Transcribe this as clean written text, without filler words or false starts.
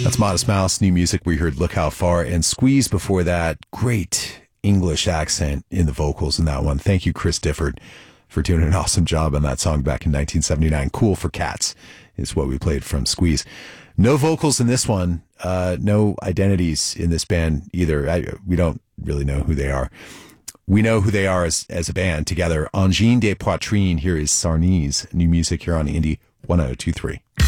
That's Modest Mouse, new music. We heard Look How Far, and Squeeze before that. Great English accent in the vocals in that one. Thank you, Chris Difford, for doing an awesome job on that song back in 1979. Cool for Cats is what we played from Squeeze. No vocals in this one. No identities in this band either. We don't really know who they are. We know who they are as a band together. Engine de Poitrine, here is Sarnese. New music here on Indie 1023.